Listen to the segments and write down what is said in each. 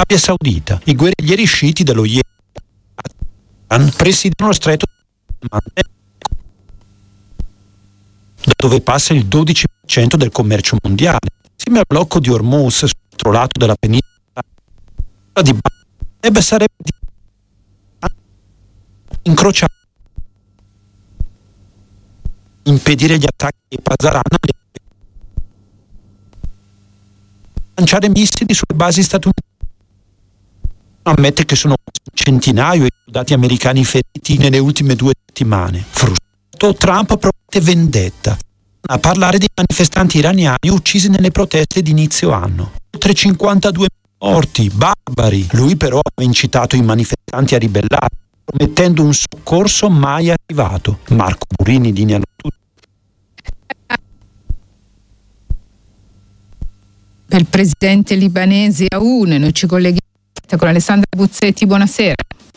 Arabia Saudita. I guerriglieri sciiti dello Yemen presidiano lo stretto di Mandeeb, da dove passa il 12% del commercio mondiale. Insieme al blocco di Hormuz sull'altro lato della penisola di Mandeeb sarebbe incrociato, impedire gli attacchi di Pasaran, lanciare missili sulle basi statunitensi. Ammette che sono centinaia i soldati americani feriti nelle ultime 2 settimane. Frustrato, Trump promette vendetta a parlare dei manifestanti iraniani uccisi nelle proteste di inizio anno. Oltre 52 morti, barbari. Lui però ha incitato i manifestanti a ribellare, promettendo un soccorso mai arrivato. Marco Burini linea tutto. Per il presidente libanese Aoun, noi ci colleghiamo con Alessandra Buzzetti, buonasera.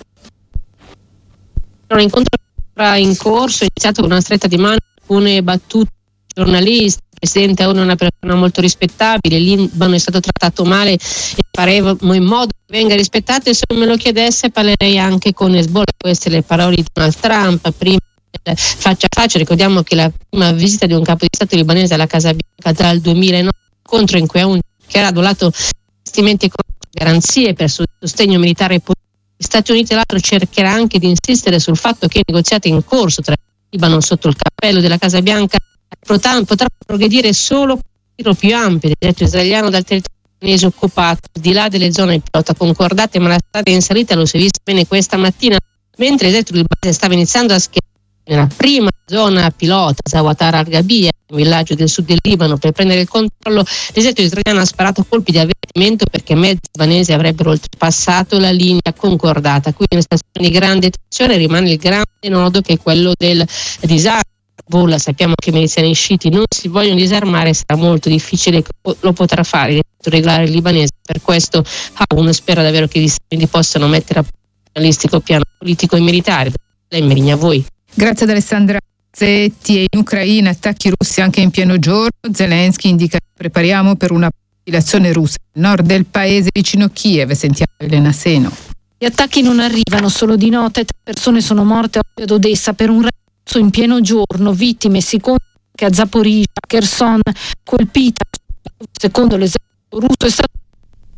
Un incontro in corso, è iniziato con una stretta di mano, alcune battute giornalisti. Il presidente Aoun è una persona molto rispettabile, il Libano è stato trattato male e faremo in modo che venga rispettato, e se me lo chiedesse parlerei anche con Hezbollah. Queste le parole di Donald Trump prima faccia a faccia. Ricordiamo che la prima visita di un capo di Stato libanese alla Casa Bianca dal 2009, incontro in cui Aoun ha dato investimenti economici, garanzie per sostegno militare e politico. Gli Stati Uniti e l'altro cercherà anche di insistere sul fatto che i negoziati in corso tra il Libano sotto il cappello della Casa Bianca potranno progredire solo con un tiro più ampio dell'esercito israeliano dal territorio libanese occupato, al di là delle zone pilota concordate, ma la strada in salita lo si è visto bene questa mattina, mentre l'esercito libanese stava iniziando a schierare nella prima zona pilota, Zawatar al-Gabia, un villaggio del sud del Libano, per prendere il controllo. L'esercito israeliano ha sparato colpi di avvertimento perché mezzi libanesi avrebbero oltrepassato la linea concordata. Qui in una stazione di grande tensione rimane il grande nodo, che è quello del disarmo. Sappiamo che i miliziani sciiti non si vogliono disarmare, sarà molto difficile che lo potrà fare l'esercito regolare libanese. Per questo Aoun spera davvero che gli Stati Uniti possano mettere a punto un realistico piano politico e militare. Lei Merigna, a voi. Grazie ad Alessandra Zetti. E in Ucraina attacchi russi anche in pieno giorno. Zelensky indica che prepariamo per una profilazione russa nel nord del paese vicino Kiev. Sentiamo Elena Seno. Gli attacchi non arrivano solo di notte. 3 persone sono morte ad Odessa per un razzo in pieno giorno. Vittime si conta che a Zaporizhzhia, Kherson colpita, secondo l'esercito russo, è stato